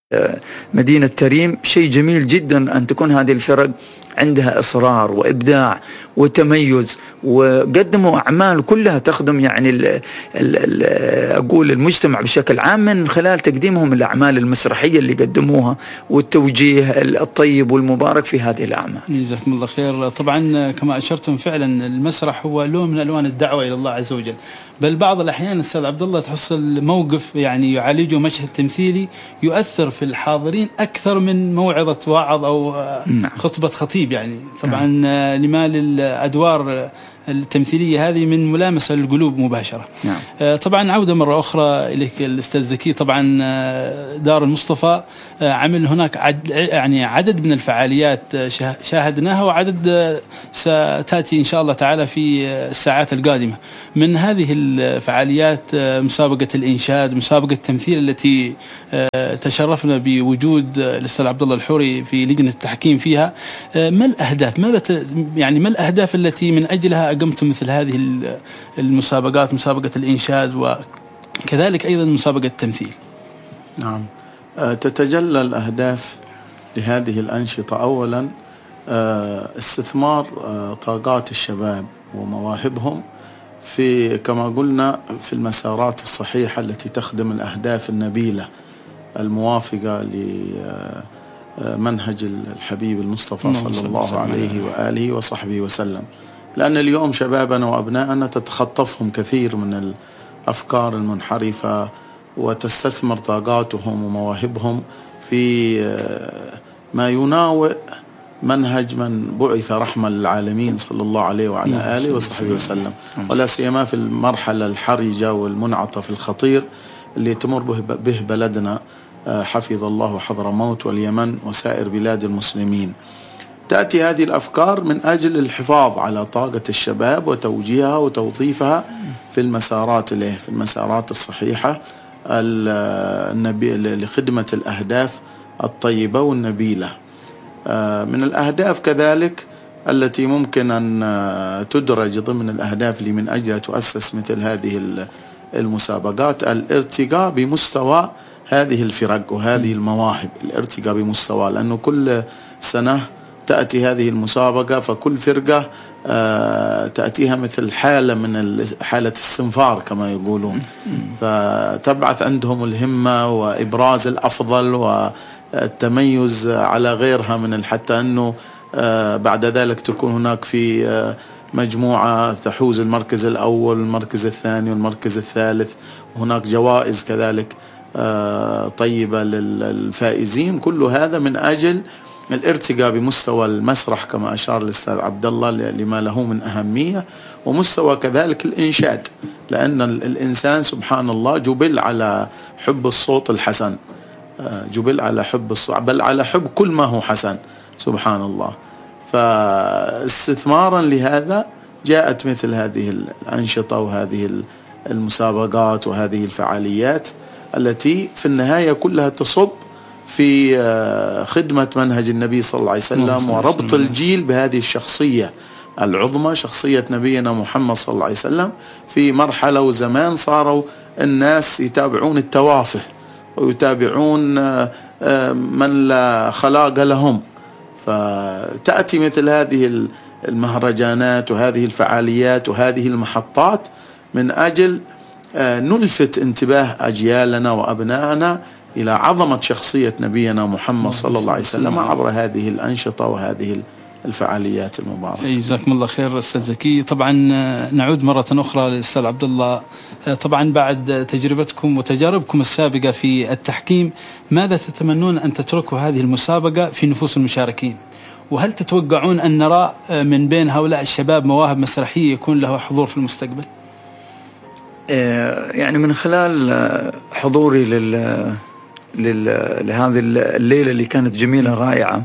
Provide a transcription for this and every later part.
مدينة تريم. شيء جميل جدا أن تكون هذه الفرق عندها إصرار وإبداع وتميز، وقدموا أعمال كلها تخدم يعني أقول المجتمع بشكل عام من خلال تقديمهم الأعمال المسرحية اللي قدموها والتوجيه الطيب والمبارك في هذه الأعمال. جزاكم الله خير. طبعا كما أشرتم فعلا المسرح هو لون من ألوان الدعوة إلى الله عز وجل، بل بعض الأحيان أستاذ عبد الله تحصل موقف يعني يعالجه مشهد تمثيلي يؤثر في الحاضرين أكثر من موعظة واعظ أو خطبة خطيب. يعني طبعا لما للأدوار التمثيلية هذه من ملامسة للقلوب مباشرة. طبعا عودة مرة أخرى إليك الأستاذ زكي. طبعا دار المصطفى عمل هناك عدد من الفعاليات شاهدناها، وعدد ستأتي إن شاء الله تعالى في الساعات القادمة. من هذه الفعاليات مسابقة الإنشاد، مسابقة التمثيل التي تشرفنا بوجود الأستاذ عبد الله الحوري في لجنة التحكيم فيها. ما الأهداف؟ ما الأهداف التي من أجلها قمتم مثل هذه المسابقات، مسابقة الإنشاد وكذلك أيضا مسابقة التمثيل؟ نعم، تتجلى الأهداف لهذه الأنشطة أولا استثمار طاقات الشباب ومواهبهم في كما قلنا في المسارات الصحيحة التي تخدم الأهداف النبيلة الموافقة لمنهج الحبيب المصطفى صلى الله عليه وآله وصحبه وسلم. لأن اليوم شبابنا وأبنائنا تتخطفهم كثير من الأفكار المنحرفة، وتستثمر طاقاتهم ومواهبهم في ما يناوئ منهج من بعث رحمة للعالمين صلى الله عليه وعلى آله وصحبه وسلم، ولا سيما في المرحلة الحرجة والمنعطف الخطير اللي تمر به بلدنا حفظ الله حضرموت واليمن وسائر بلاد المسلمين. تأتي هذه الأفكار من أجل الحفاظ على طاقة الشباب وتوجيهها وتوظيفها في المسارات الصحيحة لخدمة الأهداف الطيبة والنبيلة. من الأهداف كذلك التي ممكن أن تدرج ضمن الأهداف اللي من أجلها تؤسس مثل هذه المسابقات الارتقاء بمستوى هذه الفرق وهذه المواهب، الارتقاء بمستوى، لأنه كل سنة تأتي هذه المسابقة فكل فرقة تأتيها مثل حالة من حالة السنفار كما يقولون، فتبعث عندهم الهمة وإبراز الأفضل والتميز على غيرها من حتى أنه بعد ذلك تكون هناك في مجموعة تحوز المركز الأول والمركز الثاني والمركز الثالث، وهناك جوائز كذلك طيبة للفائزين. كل هذا من أجل الارتقاء بمستوى المسرح كما أشار الأستاذ عبد الله لما له من أهمية، ومستوى كذلك الإنشاد، لأن الإنسان سبحان الله جبل على حب الصوت الحسن، جبل على حب الصوت، بل على حب كل ما هو حسن سبحان الله. فاستثمارا لهذا جاءت مثل هذه الأنشطة وهذه المسابقات وهذه الفعاليات التي في النهاية كلها تصب في خدمة منهج النبي صلى الله عليه وسلم وربط الجيل بهذه الشخصية العظمى، شخصية نبينا محمد صلى الله عليه وسلم، في مرحلة وزمان صاروا الناس يتابعون التوافه ويتابعون من لا خلاق لهم، فتأتي مثل هذه المهرجانات وهذه الفعاليات وهذه المحطات من أجل نلفت انتباه أجيالنا وأبنائنا إلى عظمة شخصية نبينا محمد صلى الله عليه وسلم عبر هذه الأنشطة وهذه الفعاليات المباركة. جزاكم الله خير أستاذ زكي. طبعا نعود مرة أخرى للأستاذ عبد الله. طبعا بعد تجربتكم وتجاربكم السابقة في التحكيم، ماذا تتمنون أن تتركوا هذه المسابقة في نفوس المشاركين؟ وهل تتوقعون أن نرى من بين هؤلاء الشباب مواهب مسرحية يكون له حضور في المستقبل؟ يعني من خلال حضوري لهذه الليلة اللي كانت جميلة رائعة،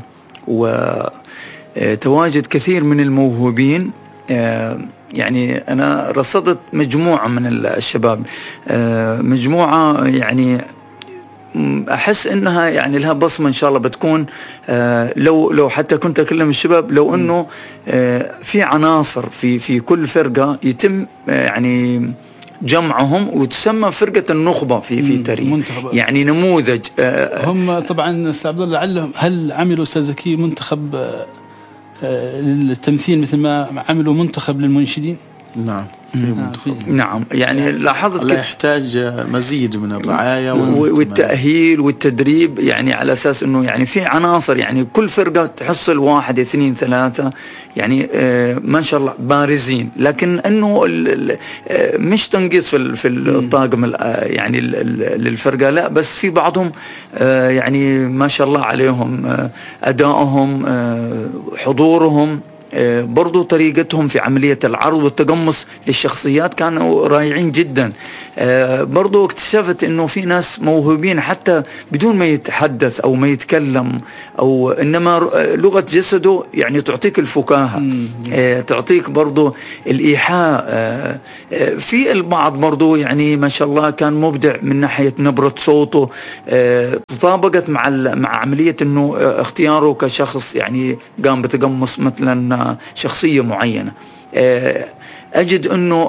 وتواجد كثير من الموهوبين، يعني أنا رصدت مجموعة من الشباب، مجموعة يعني أحس إنها يعني لها بصمة إن شاء الله بتكون، لو حتى كنت أكلم الشباب، لو إنه في عناصر في كل فرقة يتم يعني جمعهم وتسمى فرقة النخبة في تريم، يعني نموذج. هم طبعا أستاذ عبد الله لعلهم هل عملوا أستاذ زكي منتخب للتمثيل مثل ما عملوا منتخب للمنشدين؟ نعم نعم، يعني لاحظت لا يحتاج مزيد من الرعاية والتأهيل والتدريب، يعني على أساس أنه يعني في عناصر، يعني كل فرقة تحصل 1 2 3 يعني ما شاء الله بارزين، لكن أنه مش تنقيص في الطاقم يعني للفرقة، لا بس في بعضهم يعني ما شاء الله عليهم أدائهم حضورهم برضو طريقتهم في عملية العرض والتقمص للشخصيات كانوا رائعين جدا. برضو اكتشفت انه في ناس موهوبين حتى بدون ما يتحدث او ما يتكلم، او انما لغة جسده يعني تعطيك الفكاهة، تعطيك برضو الايحاء. في البعض برضو يعني ما شاء الله كان مبدع من ناحية نبرة صوته، تطابقت مع عملية انه اختياره كشخص يعني قام بتقمص مثلا شخصية معينة. أجد أنه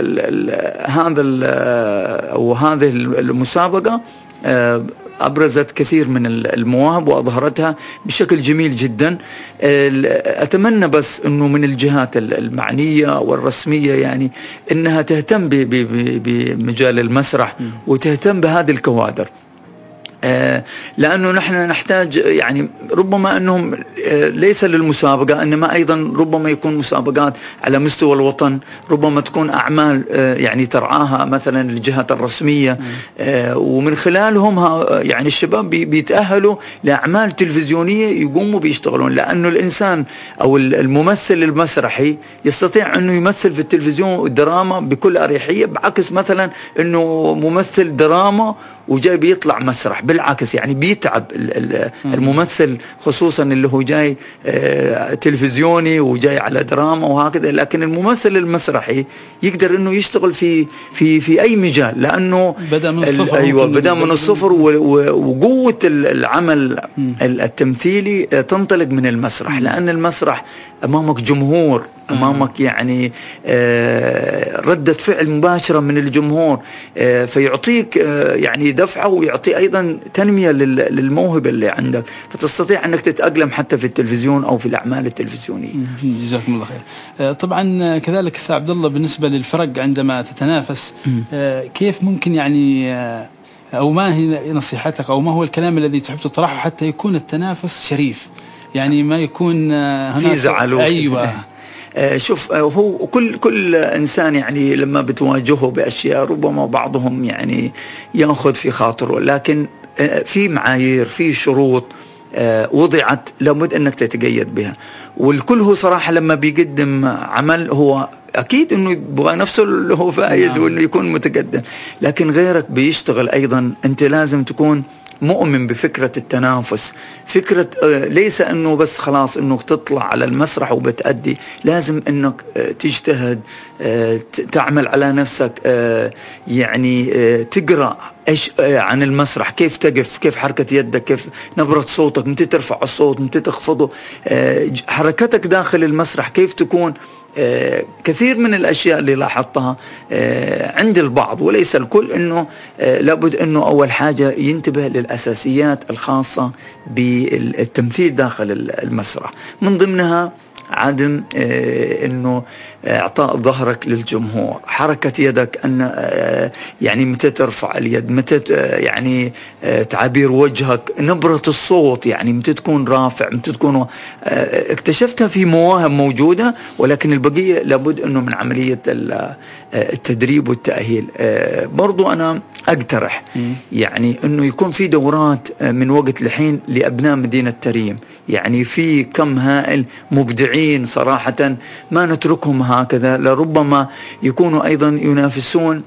هذه المسابقة أبرزت كثير من المواهب وأظهرتها بشكل جميل جدا. أتمنى بس أنه من الجهات المعنية والرسمية يعني أنها تهتم بمجال المسرح وتهتم بهذه الكوادر، لأنه نحن نحتاج يعني ربما أنهم ليس للمسابقة، إنما أيضا ربما يكون مسابقات على مستوى الوطن، ربما تكون أعمال يعني ترعاها مثلا الجهات الرسمية، ومن خلالهم يعني الشباب بيتأهلوا لأعمال تلفزيونية يقوموا بيشتغلون، لأنه الإنسان أو الممثل المسرحي يستطيع أنه يمثل في التلفزيون والدراما بكل أريحية، بعكس مثلا أنه ممثل دراما وجاي بيطلع مسرح، بالعكس يعني بيتعب الممثل، خصوصا اللي هو جاي تلفزيوني وجاي على دراما وهكذا. لكن الممثل المسرحي يقدر انه يشتغل في اي مجال، لانه بدأ من الصفر. ايوه بدأ من الصفر، وقوة العمل التمثيلي تنطلق من المسرح، لأن المسرح امامك جمهور، امامك يعني ردة فعل مباشرة من الجمهور، فيعطيك يعني دفعة ويعطي ايضا تنمية للموهبة اللي عندك، فتستطيع انك تتأقلم حتى في التلفزيون او في الاعمال التلفزيونية. جزاكم الله خير. طبعا كذلك استاذ عبد الله بالنسبة للفرق عندما تتنافس كيف ممكن يعني او ما هي نصيحتك او ما هو الكلام الذي تحب تطرحه حتى يكون التنافس شريف، يعني ما يكون هناك في زعل؟ ايوه شوف، هو كل إنسان يعني لما بتواجهه بأشياء ربما بعضهم يعني يأخذ في خاطره، لكن في معايير، في شروط وضعت لابد أنك تتقيد بها. والكل هو صراحة لما بيقدم عمل هو أكيد أنه يبغى نفسه اللي هو فايز وأنه يكون متقدم، لكن غيرك بيشتغل أيضا. أنت لازم تكون مؤمن بفكرة التنافس، فكرة ليس أنه بس خلاص أنه تطلع على المسرح وبتأدي، لازم أنك تجتهد، تعمل على نفسك، يعني تقرأ إيش عن المسرح، كيف تقف، كيف حركة يدك، كيف نبرة صوتك، متى ترفع الصوت، متى تخفضه، حركتك داخل المسرح كيف تكون. كثير من الأشياء اللي لاحظتها عند البعض وليس الكل، أنه لابد أنه أول حاجة ينتبه للأساسيات الخاصة بالتمثيل داخل المسرح، من ضمنها عدم أنه إعطاء ظهرك للجمهور، حركة يدك، أن يعني متى ترفع اليد، متى يعني تعبير وجهك، نبرة الصوت، يعني متى تكون رافع، متى تكون. اكتشفتها في مواهب موجودة، ولكن البقية لابد أنه من عملية التدريب والتأهيل. برضو أنا أقترح يعني أنه يكون في دورات من وقت لحين لأبناء مدينة تريم، يعني في كم هائل مبدعين صراحة ما نتركهم هكذا، لربما يكونوا أيضا ينافسون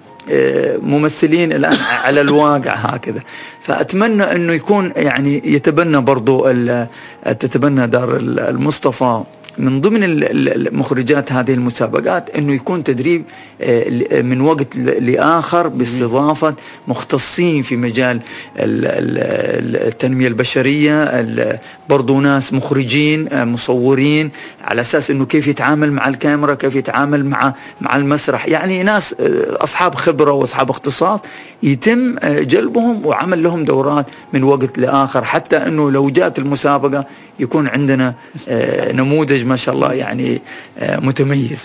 ممثلين الآن على الواقع هكذا. فأتمنى أنه يكون يعني يتبنى برضو تتبنى دار المصطفى من ضمن مخرجات هذه المسابقات أنه يكون تدريب من وقت لآخر باستضافة مختصين في مجال التنمية البشرية، برضو ناس مخرجين مصورين، على أساس أنه كيف يتعامل مع الكاميرا، كيف يتعامل مع المسرح، يعني ناس أصحاب خبرة وأصحاب اختصاص يتم جلبهم وعمل لهم دورات من وقت لآخر، حتى أنه لو جاءت المسابقة يكون عندنا نموذج ما شاء الله يعني متميز.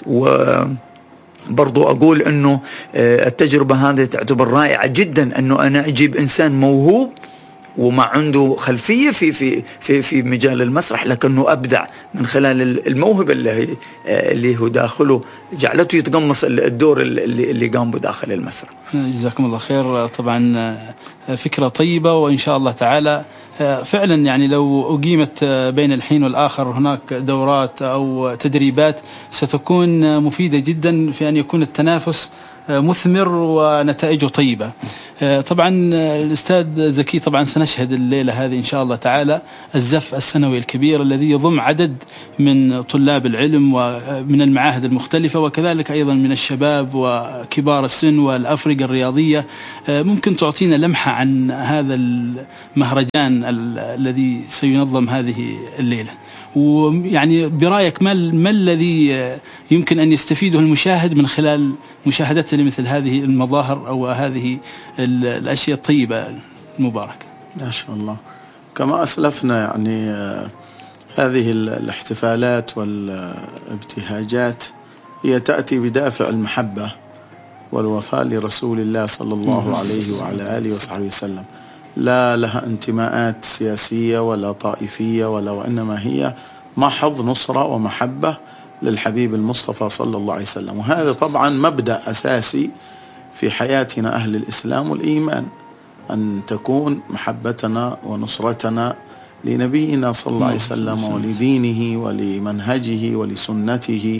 وبرضو أقول أنه التجربة هذه تعتبر رائعة جدا، أنه أنا أجيب إنسان موهوب وما عنده خلفية في مجال المسرح، لكنه أبدع من خلال الموهبة اللي هو داخله، جعلته يتقمص الدور اللي قام بداخل المسرح. جزاكم الله خير. طبعا فكرة طيبة، وإن شاء الله تعالى فعلا يعني لو أقيمت بين الحين والآخر هناك دورات أو تدريبات ستكون مفيدة جدا في أن يكون التنافس مثمر ونتائجه طيبة. طبعا الأستاذ زكي، طبعا سنشهد الليلة هذه إن شاء الله تعالى الزف السنوي الكبير الذي يضم عدد من طلاب العلم ومن المعاهد المختلفة، وكذلك أيضا من الشباب وكبار السن والأفرقة الرياضية. ممكن تعطينا لمحة عن هذا المهرجان الذي سينظم هذه الليلة، ويعني برأيك ما الذي يمكن أن يستفيده المشاهد من خلال مشاهدته لمثل هذه المظاهر أو هذه الأشياء الطيبة المباركة؟ ما شاء الله. كما أسلفنا يعني هذه الاحتفالات والابتهاجات هي تأتي بدافع المحبة والوفاء لرسول الله صلى الله عليه وعلى آله وصحبه وسلم، لا لها انتماءات سياسية ولا طائفية وإنما هي محض نصرة ومحبة للحبيب المصطفى صلى الله عليه وسلم. وهذا طبعا مبدأ أساسي في حياتنا أهل الإسلام والإيمان، أن تكون محبتنا ونصرتنا لنبينا صلى الله عليه وسلم ولدينه ولمنهجه ولسنته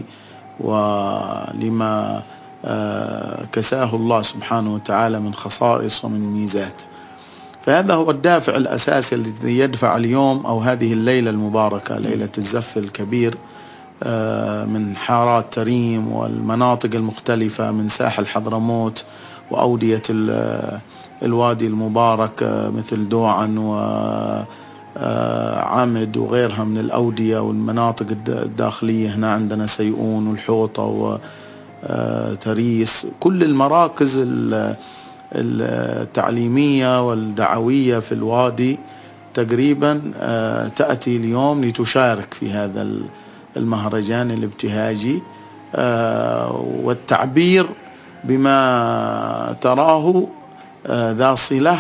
ولما كساه الله سبحانه وتعالى من خصائص ومن ميزات. فهذا هو الدافع الأساسي الذي يدفع اليوم أو هذه الليلة المباركة، ليلة الزف الكبير، من حارات تريم والمناطق المختلفة من ساحل حضرموت وأودية الوادي المبارك مثل دوعا وعمد وغيرها من الأودية والمناطق الداخلية. هنا عندنا سيئون والحوطة وتريس، كل المراكز التعليمية والدعوية في الوادي تقريبا تأتي اليوم لتشارك في هذا المهرجان الابتهاجي، والتعبير بما تراه ذا صلة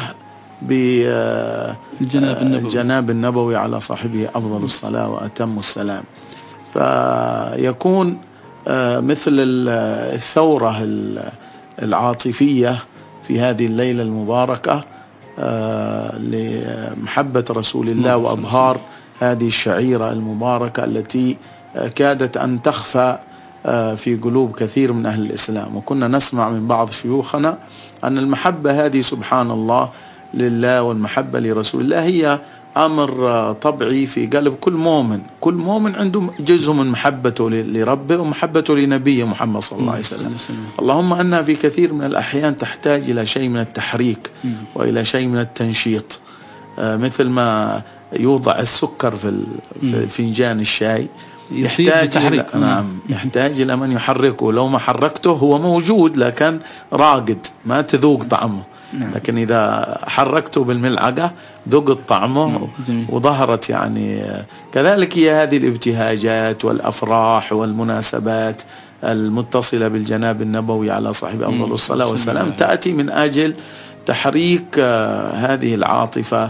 بالجناب النبوي على صاحبه أفضل الصلاة وأتم السلام. فيكون مثل الثورة العاطفية في هذه الليلة المباركة لمحبة رسول الله وأظهار هذه الشعيرة المباركة التي كادت أن تخفى في قلوب كثير من أهل الإسلام. وكنا نسمع من بعض شيوخنا أن المحبة هذه سبحان الله لله والمحبة لرسول الله هي أمر طبيعي في قلب كل مؤمن. كل مؤمن عنده جزء من محبته لربه ومحبته لنبيه محمد صلى الله عليه وسلم. اللهم أنها في كثير من الأحيان تحتاج إلى شيء من التحريك وإلى شيء من التنشيط، مثل ما يوضع السكر في فنجان الشاي يحتاج إلى من يحركه. لو ما حركته هو موجود لكن راقد ما تذوق طعمه، لكن إذا حركته بالملعقة ذقت طعمه وظهرت. يعني كذلك هي هذه الابتهاجات والأفراح والمناسبات المتصلة بالجناب النبوي على صاحب أفضل الصلاة والسلام تأتي من أجل تحريك هذه العاطفة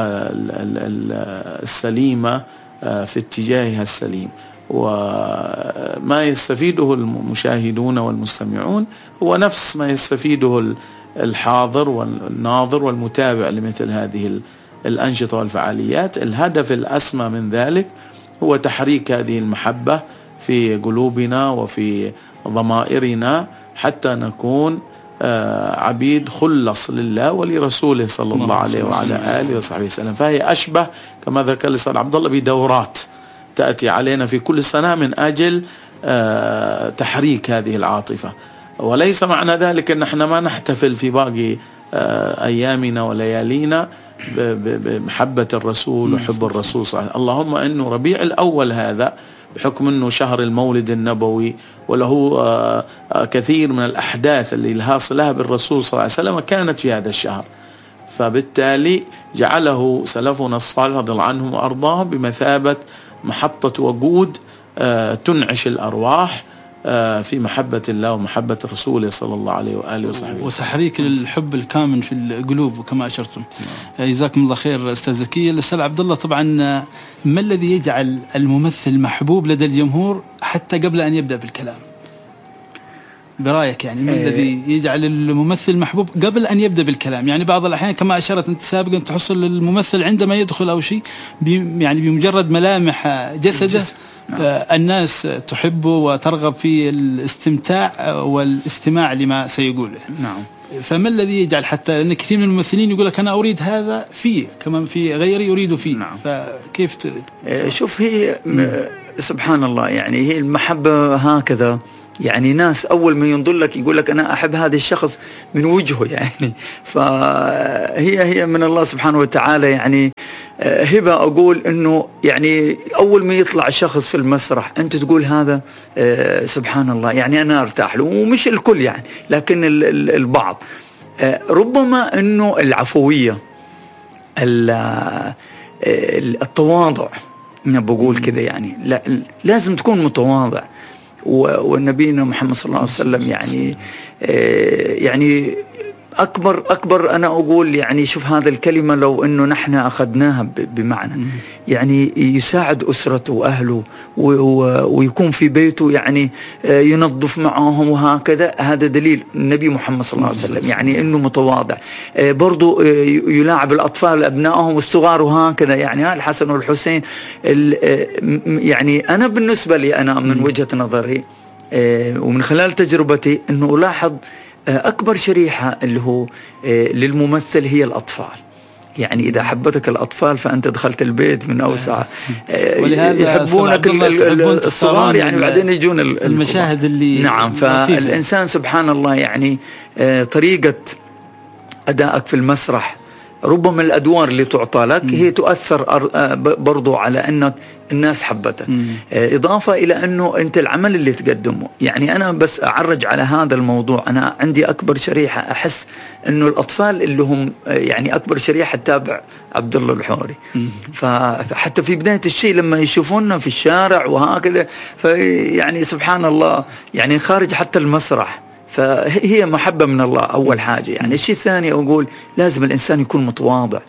السليمة في اتجاهها السليم. وما يستفيده المشاهدون والمستمعون هو نفس ما يستفيده الحاضر والناظر والمتابع لمثل هذه الأنشطة والفعاليات. الهدف الأسمى من ذلك هو تحريك هذه المحبة في قلوبنا وفي ضمائرنا حتى نكون عبيد خلص لله ولرسوله صلى الله عليه وعلى آله وصحبه وسلم. فهي أشبه كما ذكر الأستاذ عبد الله بدورات تأتي علينا في كل سنة من أجل تحريك هذه العاطفة. وليس معنى ذلك أن احنا ما نحتفل في باقي أيامنا وليالينا بمحبة الرسول وحب الرسول صلى الله عليه وسلم. اللهم أنه ربيع الأول هذا بحكم أنه شهر المولد النبوي وله كثير من الأحداث اللي لها صلة بالرسول صلى الله عليه وسلم كانت في هذا الشهر، فبالتالي جعله سلفنا الصالح رضي الله عنهم وأرضاهم بمثابة محطة وقود تنعش الأرواح في محبة الله ومحبة رسوله صلى الله عليه وآله وصحبه وتحريك للحب الكامن في القلوب كما أشرتم. جزاكم الله خير أستاذ زكي. الأستاذ عبد الله، طبعا ما الذي يجعل الممثل محبوب لدى الجمهور حتى قبل أن يبدأ بالكلام برأيك؟ يعني ما الذي يجعل الممثل محبوب قبل أن يبدأ بالكلام؟ يعني بعض الأحيان كما أشرت أنت سابقا تحصل الممثل عندما يدخل أو شيء يعني بمجرد ملامح جسده الناس تحبه وترغب في الاستمتاع والاستماع لما سيقوله. نعم. فما الذي يجعل حتى أن كثير من الممثلين يقول لك أنا أريد هذا فيه كمان في غيري يريد فيه؟ نعم. فكيف شوف، هي سبحان الله، يعني هي المحبة هكذا. يعني ناس أول ما ينظر لك يقول لك أنا أحب هذا الشخص من وجهه، يعني فهي من الله سبحانه وتعالى. يعني هبة أقول إنه يعني أول ما يطلع شخص في المسرح أنت تقول هذا سبحان الله، يعني أنا أرتاح له، ومش الكل يعني، لكن البعض. ربما إنه العفوية، التواضع، أنا بقول كذا يعني لازم تكون متواضع. والنبينا محمد صلى الله عليه وسلم يعني أكبر أنا أقول يعني شوف هذا الكلمة لو إنه نحن أخذناها بمعنى يعني يساعد أسرته وأهله ويكون في بيته، يعني ينظف معهم وهكذا. هذا دليل النبي محمد صلى الله عليه وسلم يعني إنه متواضع. برضو يلاعب الأطفال أبنائهم والصغار وهكذا، يعني الحسن والحسين. يعني أنا بالنسبة لي أنا من وجهة نظري ومن خلال تجربتي إنه ألاحظ أكبر شريحة اللي هو للممثل هي الأطفال. يعني إذا حبتك الأطفال فأنت دخلت البيت من أوسع. يحبونك الصغار يعني، بعدين يجون المشاهد اللي نعم. فالإنسان سبحان الله يعني طريقة أدائك في المسرح، ربما الأدوار اللي تعطى لك هي تؤثر برضو على أنك الناس حبته، إضافة إلى أنه أنت العمل اللي تقدمه. يعني أنا بس أعرج على هذا الموضوع، أنا عندي أكبر شريحة أحس أنه الأطفال اللي هم يعني أكبر شريحة تتابع عبد الله الحوري. فحتى في بداية الشيء لما يشوفوننا في الشارع وهكذا، فيعني سبحان الله يعني خارج حتى المسرح، فهي محبة من الله أول حاجة. يعني الشيء الثاني أقول لازم الإنسان يكون متواضع.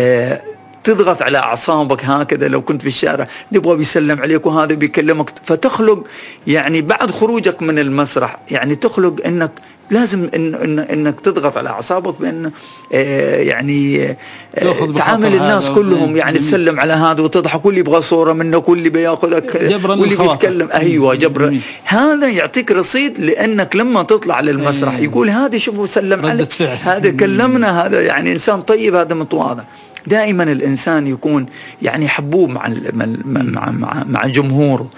تضغط على أعصابك هكذا. لو كنت في الشارع نبغى بيسلم عليك وهذا بيكلمك، فتخلق يعني بعد خروجك من المسرح يعني تخلق إنك لازم إنك تضغط على أعصابك بأن يعني تعامل الناس كلهم يعني تسلم على هذا وتضحك، واللي يبغى صورة منك واللي بياخذك واللي بيتكلم. أيوة جبر. هذا يعطيك رصيد، لأنك لما تطلع للمسرح يقول هذا شوفوا سلم عليك، هذا كلمنا، هذا يعني إنسان طيب، هذا متواضع. دائما الإنسان يكون يعني حبوب مع جمهوره،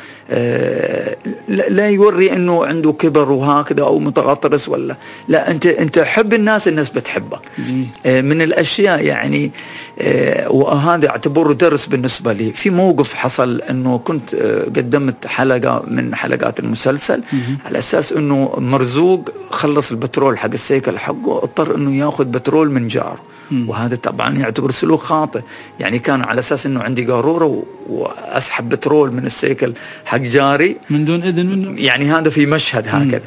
لا يوري إنه عنده كبر وهكذا أو متغطرس ولا لا. أنت حب الناس بتحبك. من الأشياء يعني وهذا اعتبره درس بالنسبة لي. في موقف حصل إنه كنت قدمت حلقة من حلقات المسلسل على أساس إنه مرزوق خلص البترول حق السيكل حقه، اضطر إنه يأخذ بترول من جاره، وهذا طبعا يعتبر سلوك خاطئ. يعني كان على أساس إنه عندي قارورة وأسحب بترول من السيكل حق جاري من دون إذن منه، يعني هذا في مشهد هكذا.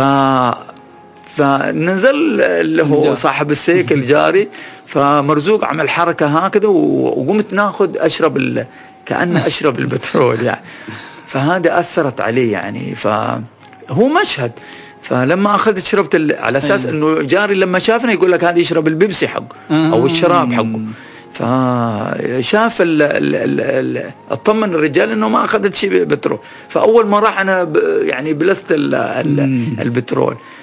فنزل له صاحب السيكل جاري، فمرزوق عمل حركة هكذا وقمت ناخذ كأن أشرب البترول يعني. فهذا أثرت عليه يعني، فهو مشهد. فلما أخذت شربت على أساس إنه جاري لما شافنا يقول لك هذا يشرب البيبسي حقه أو الشراب حقه. فشاف اطمن الرجال إنه ما أخذت شيء بترول. فأول ما راح أنا يعني بلست البترول.